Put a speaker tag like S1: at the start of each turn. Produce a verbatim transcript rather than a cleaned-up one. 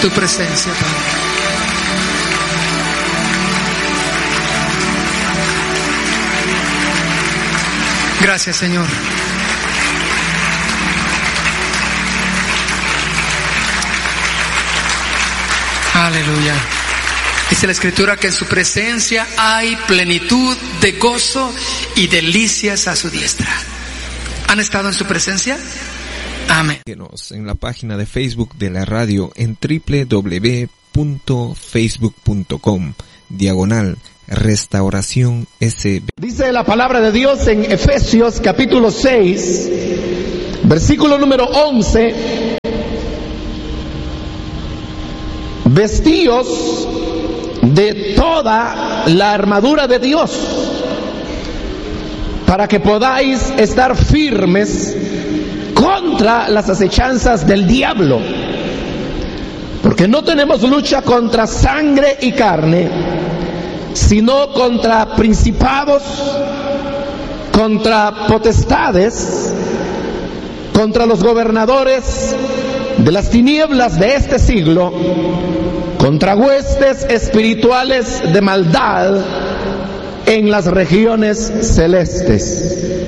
S1: tu presencia, Padre. Gracias, Señor. Aleluya. Dice la Escritura que en su presencia hay plenitud de gozo y delicias a su diestra. ¿Han estado en su presencia? Amén.
S2: En la página de Facebook de la radio en doble u doble u doble u punto facebook punto com diagonal Restauración S B.
S3: Dice la palabra de Dios en Efesios capítulo seis, versículo número once: vestíos de toda la armadura de Dios, para que podáis estar firmes contra las acechanzas del diablo, porque no tenemos lucha contra sangre y carne, sino contra principados, contra potestades, contra los gobernadores de las tinieblas de este siglo, contra huestes espirituales de maldad en las regiones celestes.